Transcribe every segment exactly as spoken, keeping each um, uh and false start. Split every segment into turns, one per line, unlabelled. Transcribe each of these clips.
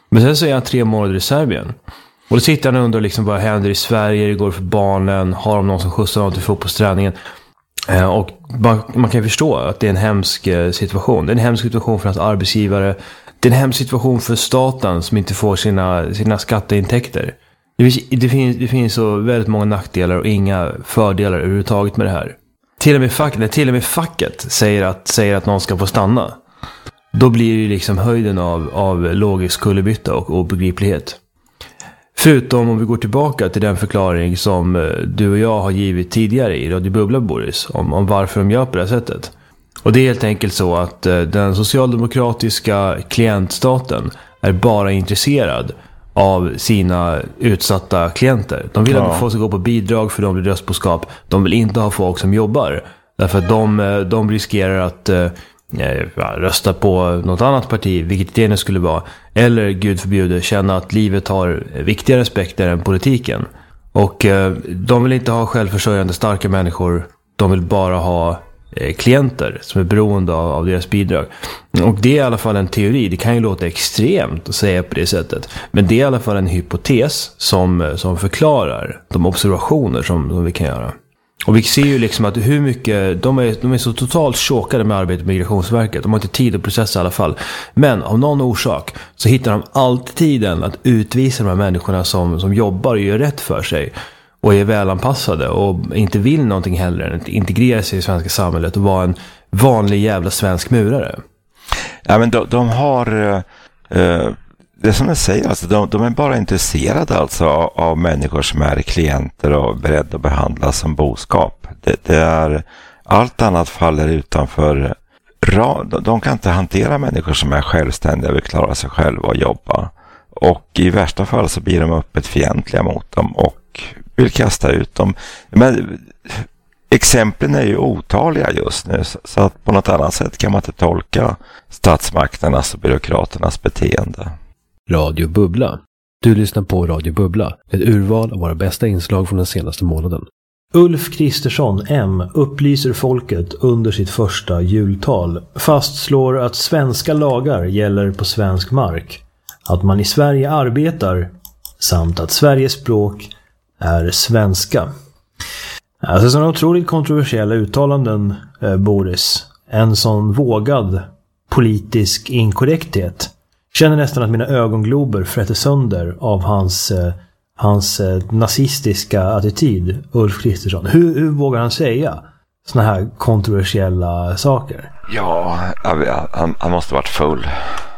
Men sen så är han tre månader i Serbien. Och då sitter han och undrar liksom vad händer i Sverige, det går för barnen, har de någon som skjutsar dem till fotbollsträningen. Eh, och man, man kan förstå att det är en hemsk eh, situation. Det är en hemsk situation för hans arbetsgivare. Det är en hemsk situation för staten som inte får sina, sina skatteintäkter. Det finns, det, finns, det finns så väldigt många nackdelar och inga fördelar överhuvudtaget med det här. Till och med facket, till och med facket säger att, säger att någon ska få stanna. Då blir det liksom höjden av, av logisk kullerbytta och obegriplighet. Förutom om vi går tillbaka till den förklaring som du och jag har givit tidigare i Radio Bubbla, Boris, om, om varför de gör på det här sättet. Och det är helt enkelt så att den socialdemokratiska klientstaten är bara intresserad av sina utsatta klienter. De vill ja. att folk ska gå på bidrag för de blir röstboskap. De vill inte ha folk som jobbar. Därför att de, de riskerar att eh, rösta på något annat parti, vilket det nu skulle vara. Eller, gud förbjude, känna att livet har viktigare aspekter än politiken. Och eh, de vill inte ha självförsörjande starka människor. De vill bara ha klienter som är beroende av, av deras bidrag. Och det är i alla fall en teori. Det kan ju låta extremt att säga på det sättet. Men det är i alla fall en hypotes som, som förklarar de observationer som, som vi kan göra. Och vi ser ju liksom att hur mycket de är, de är så totalt chockade med arbetet med Migrationsverket. De har inte tid att processa i alla fall. Men av någon orsak så hittar de alltid tiden att utvisa de här människorna som, som jobbar och gör rätt för sig. Och är välanpassade och inte vill någonting heller än att integrera sig i svenska samhället och vara en vanlig jävla svensk murare.
Ja, men de, de har uh, det som jag säger, alltså, de, de är bara intresserade alltså av, av människor som är klienter och beredda att behandlas som boskap. Det, det är, allt annat faller utanför. De, de kan inte hantera människor som är självständiga och vill klara sig själva och jobba. Och i värsta fall så blir de öppet fientliga mot dem och vill kasta ut dem. Men exemplen är ju otaliga just nu, så att på något annat sätt kan man inte tolka statsmakternas och byråkraternas beteende.
Radio Bubbla. Du lyssnar på Radio Bubbla, ett urval av våra bästa inslag från den senaste månaden.
Ulf Kristersson M upplyser folket under sitt första jultal, fastslår att svenska lagar gäller på svensk mark, att man i Sverige arbetar samt att Sveriges språk är svenska. Alltså sådana otroligt kontroversiella uttalanden, eh, Boris. En sån vågad politisk inkorrekthet. Känner nästan att mina ögonglober frätter sönder av hans, eh, hans eh, nazistiska attityd, Ulf Kristersson. Hur, hur vågar han säga såna här kontroversiella saker?
Ja, han, han måste varit full.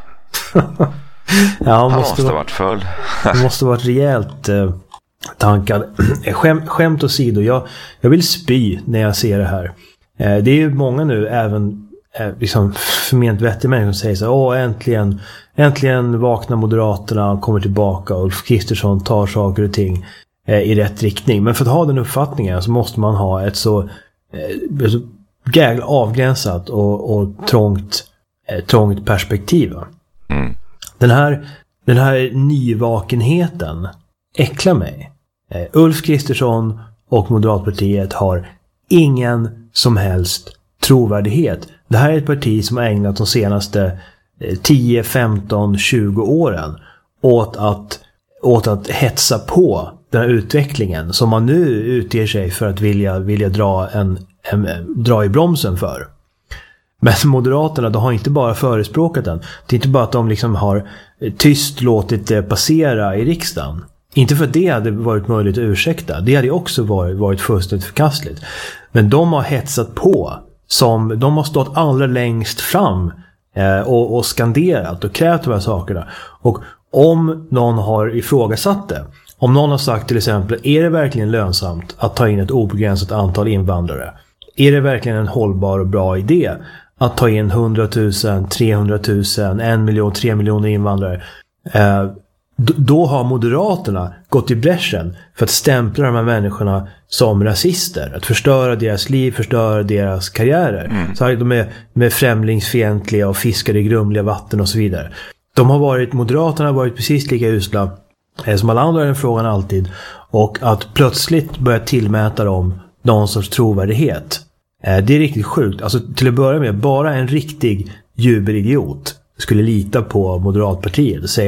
ja, han,
han
måste,
måste
va-
varit full.
han måste varit rejält eh, tankad. Skäm, skämt åsido, jag, jag vill spy när jag ser det här. Eh, det är ju många nu, även eh, liksom förment vettiga människor som säger så här: åh, äntligen, äntligen vaknar Moderaterna och kommer tillbaka och Ulf Kristersson tar saker och ting eh, i rätt riktning. Men för att ha den uppfattningen så måste man ha ett så, eh, så jävla avgränsat och, och trångt, eh, trångt perspektiv.
Mm.
Den här, den här nyvakenheten äcklar mig. Eh, Ulf Kristersson och Moderatpartiet har ingen som helst trovärdighet. Det här är ett parti som har ägnat de senaste eh, tio, femton, tjugo åren åt att, åt att hetsa på den här utvecklingen som man nu utger sig för att vilja, vilja dra, en, en, dra i bromsen för. Men Moderaterna, de har inte bara förespråkat den. Det är inte bara att de liksom har tyst låtit det passera i riksdagen. Inte för att det hade varit möjligt att ursäkta. Det hade också varit, varit fullständigt förkastligt. Men de har hetsat på. Som, de har stått allra längst fram eh, och, och skanderat och krävt de här sakerna. Och om någon har ifrågasatt det. Om någon har sagt till exempel: är det verkligen lönsamt att ta in ett obegränsat antal invandrare? Är det verkligen en hållbar och bra idé att ta in hundratusen, trehundratusen, en miljon, tre miljoner invandrare? Eh, d- då har Moderaterna gått i bräschen för att stämpla de här människorna som rasister. Att förstöra deras liv, förstöra deras karriärer. Mm. Så här, de är med främlingsfientliga och fiskar i grumliga vatten och så vidare. De har varit, Moderaterna har varit precis lika usla eh, som alla andra i den frågan alltid. Och att plötsligt börja tillmäta dem någon sorts trovärdighet. Eh, det är riktigt sjukt. Alltså till att börja med, bara en riktig jubelidiot skulle lita på Moderatpartiet och säga